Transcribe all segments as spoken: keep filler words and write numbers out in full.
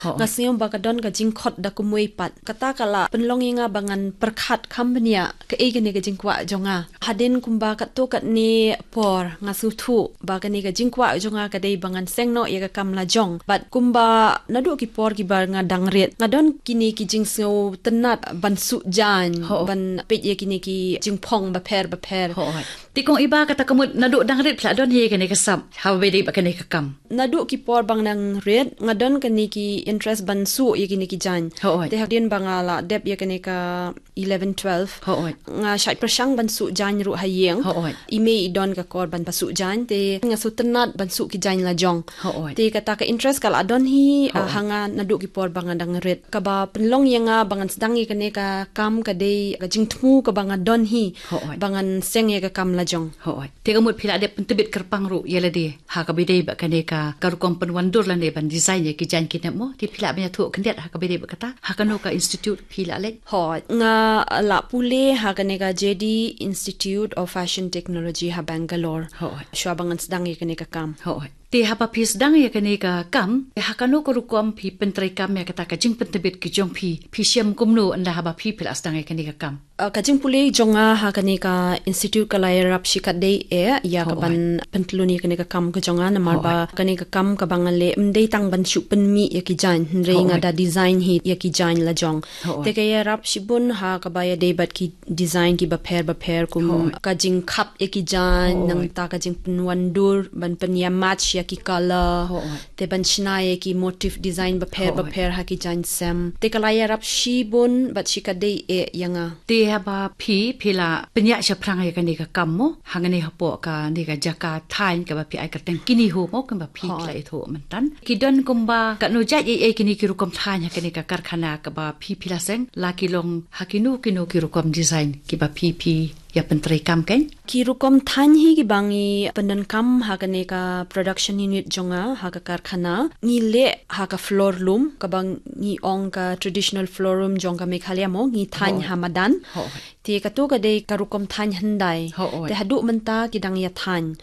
Ngasiyong bagadon ka jingkot da kumui pat. Kata kala penlongi nga bangan perkat kambania ke egene ka jingkwa jonga. Hadin kumba kato kat ni por ngasutu bagani ka jingkwa jonga kadai bangan sengno ya ka kam la jong. But kumba nadu ki por ki bar nga dangret. Ngadon kini ki jingso tenat ban su jan ban pet ye kini ki jingpong ba per ba per. Ti kong iba kata kamut nadu dangret pla don he kani kasam. How bedi ba kani ka kam. Nadu ki por bang nang red ngadon kani ki interest ban su ye kini ki jan. Te hadin bangala dep ye kani ka eleven twelve. Nga syait persang ban su jan ru hayeng. Ime idon ka kor ban pasu jan te nga su tenat ban su ki jan la jong. Te kata ka interest kal adon hi uh, hanga nadu ki por bang dang red. Ka ba penlong ye nga bangan sedang ye kani ka kam ka dei ka jingtmu ka bang adon hi bangan seng ye ka kam la jong. Hoi. Te kamut pila de pentebit kerpang ru ye ladi. Ha ka bidei ba kani ka karukom penwandur la ne ban design ye ki jan kinap mo. Ti pila banya tu kendet ha ka bidei ba kata. Ha kanu ka institute pila lek. Hoi. Nga la pule ha kani ka J D Institute of Fashion Technology ha Bangalore. Hoi. Shwa bangan sedang ye kani ka kam. Hoi. Ti hapa pi sedang ya kani ka kam ha kanu ko rukom pi pentrai kam ya kata ka jing pentebit ki jong pi pi siam kumnu anda haba pi pila sedang ya kani ka kam. Uh, kajing pulih jonga ha kani ka institute ka layarap shikat day e ya ka ban pentluni kani ka kam ka jonga namar ba kani ka kam ka bangale mdei tang ban shu penmi ya ki jan rei nga da design hi ya ki jan la jong te ka yarap shibun ha ka ba ya day bat ki design ki ba pher ba pher kum kajing khap ya ki jan nang ta kajing penwandur ban penya match ya ki color te ban shina ya ki motif design ba pher ba pher ha ki jan sem te ka layarap shibun bat shikat day e yanga te haba pi pila penya sya prang ya kani ka kammo hangani hapo ka ni ka jaka thain ka ba pi ai ka teng kini ho mo ka ba pi kla itho mantan kidon kumba ka no ja ye e kini ki rukom thain ya kani ka karkhana ka ba pi pila seng la kilong hakinu kino ki rukom design ki ba pi pi ya pentrai kam kan ki rukom than hi ki bangi pendan kam ha kane ka production unit jonga ha ka karkhana ngi le ha ka floor loom ka bang ngi ong ka traditional floor room jong ka Meghalaya mo ngi than hamadan ti ka tu ka de ka rukom than handai te hadu menta kidang ya than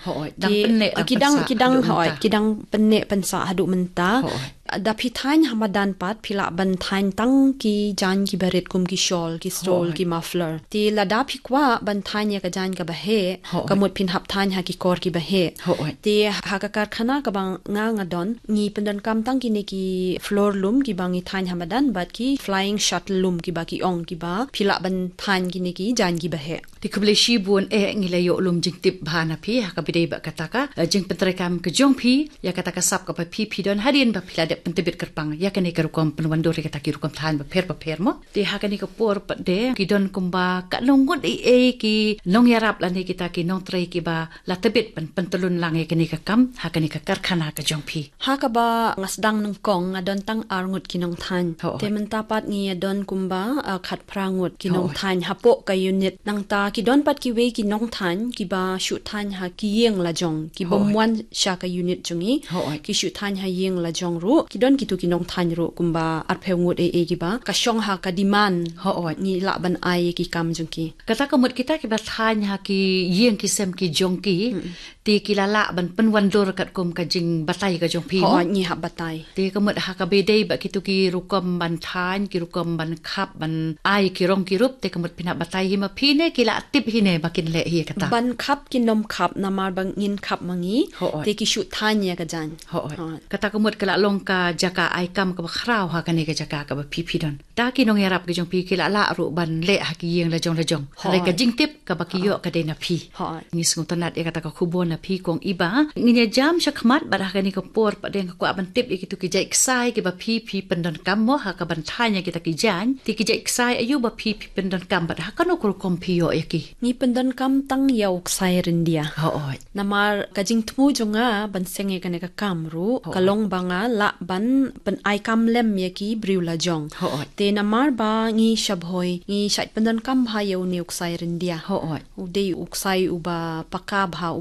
kidang kidang hoi kidang penne pensa hadu menta da pi than hamadan pat phila ban than tang ki jan ki baret kum ki shawl ki stole ki muffler ti la da phi kwa ban than ya ka jan ka ba he ka mut phin hap than ha ki kor ki ba he ti ha ka karkhana ka bang nga nga don ngi pendan kam tang ki ne ki floor loom ki bangi than hamadan bat ki flying shuttle loom ki ba ki ong ki ba phila ban than ki ne ki jan ki ba he ti kuble shi bun e ngi la yo lum jing tip bhana phi ha ka bidei ba kata ka jing pentrai kam ka jong phi ya kata ka sap ka pa phi phi don hadin ba phila pentebit kerpang ya kani ka rukom penwandur kata ki rukom than ba pher ba pher mo ti ha kani ka por pa de ki don kumba ka longut e e ki nong yarap la ni kita ki nong trai ki ba la tebit pen pentelun lang e kani ka kam ha kani ka karkhana ka jong phi ha ka ba ngasdang nang kong adon tang arngut ki nong than te mentapat ngi adon kumba khat prangut ki nong than hapo ka unit nang ta ki don pat ki we ki nong than ki ba shu than ha ki yeng la jong ki bomwan sha ka unit jungi ki shu than ha yeng la jong ru ki don ki tu ki nong than ru kumba arpheungut e e ki ba ka shong ha ka demand ho ni la ban ai ki kam jung ki kata kamut kita ki ba than ha ki yeng ki sem ki jong ki ti ki lala ban penwandur kat kum ka jing batai ka jong phi ho ni ha batai ti kamut ha ka bedei ba ki tu ki rukom ban than ki rukom ban khap ban ai ki rong ki rup te kamut pina batai hi ma phi ne ki la tip hi ne bakin le hi kata ban khap ki nom khap namar bang in khap mangi te ki shu than ya ka jan ho kata kamut kala long ka jaka ai kam ka khrau ha kani ka jaka ka phi phi don ta ki nong yarap ki jong phi ki la la ru ban le ha ki yeng la jong la jong le ka jing tip ka ba ki yo ka de na phi ni sung tanat e kata ka khubon na phi kong iba ni ne jam shakmat ba ha kani ka por pa den ka ban tip e ki tu ki jai ksai ki ba phi phi pendon kam mo ha ka ban thanya ki ta ki jan ti ki jai ksai ayu ba phi phi pendon kam ba ha kanu ko kom phi yo e ki ni pendon kam tang yau ksai rindia ho namar ka jing thmu jonga ban senge kani ka kam ru ka long banga la ban pen ai kam lem ye ki briu la jong te namar ba ngi shabhoi ngi shat pendon kam bha yau ni uksai rindia ho u dei uksai uba paka bha uba ngi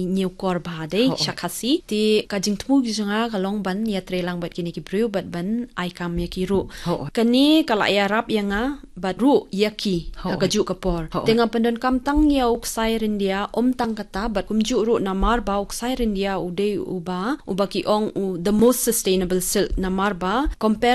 new kor ba de shakasi ti ka jingtmu gisanga kalong ban ya trelang bat kini ki bru bat ban ai kam ya ki ru kani kala ya rap yanga bat ru yaki ka ju kapor tenga pendan kam tang ya uksai rindia om tang kata bat kumju ru namar ba uksai rindia ude uba uba ki ong u the most sustainable silk namar ba compare